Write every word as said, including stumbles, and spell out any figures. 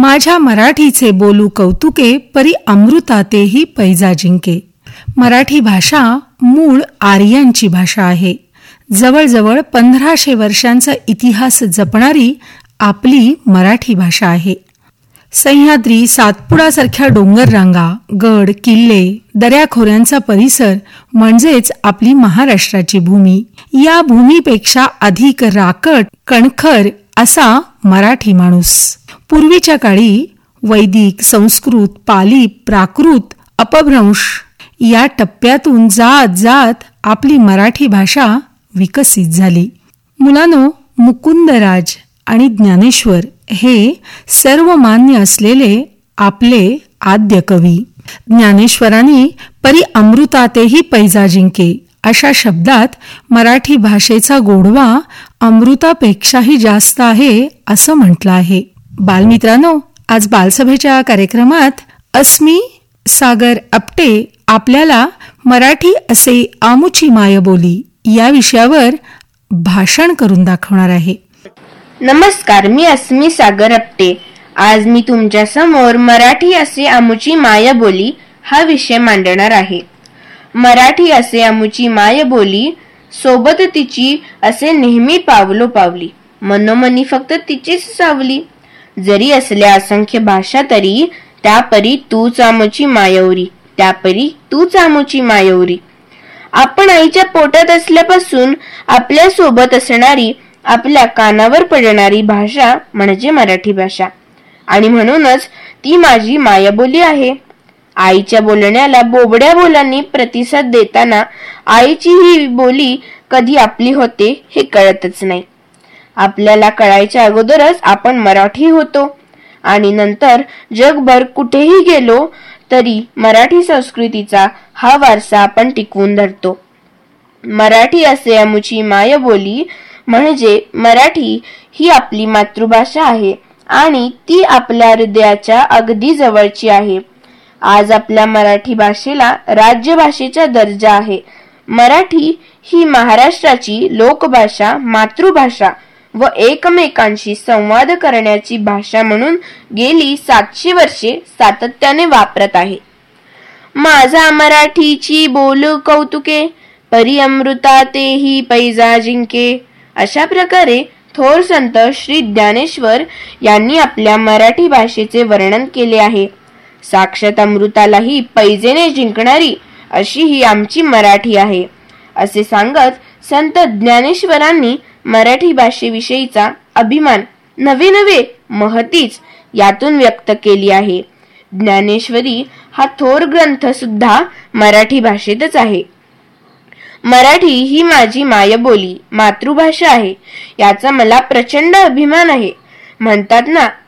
माझ्या मराठीचे बोलू कौतुके, परी अमृतातेही पैजा जिंके. मराठी भाषा मूळ आर्यांची भाषा आहे. जवळजवळ पंधराशे वर्षांचा इतिहास जपणारी आपली मराठी भाषा आहे. सह्याद्री, सातपुडासारख्या डोंगर रांगा, गड, किल्ले, दऱ्याखोऱ्यांचा परिसर म्हणजेच आपली महाराष्ट्राची भूमी. या भूमीपेक्षा अधिक राकट, कणखर असा मराठी माणूस. पूर्वीच्या काळी वैदिक, संस्कृत, पाली, प्राकृत, अपभ्रंश या टप्प्यातून जात जात आपली मराठी भाषा विकसित झाली. मुलांनो, मुकुंदराज आणि ज्ञानेश्वर हे सर्वमान्य असलेले आपले आद्य कवी. ज्ञानेश्वरांनी परी अमृतातेही पैजा जिंके अशा शब्दात मराठी भाषेचा गोडवा अमृतापेक्षाही जास्त आहे असं म्हटलं आहे. बालमित्रांनो, आज बालसभेच्या कार्यक्रमात अस्मी सागर आपटे आपल्याला मराठी असे आमुची मायबोली या विषयावर भाषण करून दाखवणार आहे. नमस्कार, मी अस्मी सागर आपटे. आज मी तुमच्या समोर मराठी असे आमुची मायबोली हा विषय मांडणार आहे. मराठी असे आमुची मायबोली, सोबत तिची असे नेहमी पावलो पावली, मनोमनी फक्त तिचीच सावली. जरी असल्या असंख्य भाषा तरी, त्यापरी तूच आमुची मायवरी, त्यापरी तूच आमुची मायवरी. आपण आईच्या पोटात असल्यापासून आपल्या सोबत असणारी, आपल्या कानावर पडणारी भाषा म्हणजे मराठी भाषा, आणि म्हणूनच ती माझी मायबोली आहे. आईच्या बोलण्याला बोबड्या बोलांनी प्रतिसाद देताना आईची ही बोली कधी आपली होते हे कळतच नाही. आपल्याला कळायच्या अगोदरच आपण मराठी होतो, आणि नंतर जगभर कुठेही गेलो तरी मराठी संस्कृतीचा हा वारसा आपण टिकवून धरतो. मराठी असे आमुची मायबोली म्हणजे मराठी ही आपली मातृभाषा आहे आणि ती आपल्या हृदयाच्या अगदी जवळची आहे. आज आपल्या मराठी भाषेला राजभाषेचा दर्जा आहे. मराठी ही महाराष्ट्राची लोकभाषा, मातृभाषा व एकमेकांशी संवाद करण्याची भाषा म्हणून गेली सातशे वर्षे सातत्याने वापरत आहे. माझा मराठीची बोलू कौतुके, परी अमृतातेही पैजा जिंके. अशा प्रकारे थोर संत श्री ज्ञानेश्वर यांनी आपल्या मराठी भाषेचे वर्णन केले आहे. साक्षात अमृतालाही पैजेने जिंकणारी अशी ही आमची मराठी आहे असे सांगत संत ज्ञानेश्वरांनी मराठी भाषेविषयीचा अभिमान नवे नवे महतीच यातून व्यक्त केली आहे. ज्ञानेश्वरी हा थोर ग्रंथ सुद्धा मराठी भाषेतच आहे. मराठी ही माझी मायबोली, मातृभाषा आहे, याचा मला प्रचंड अभिमान आहे. म्हणतात ना,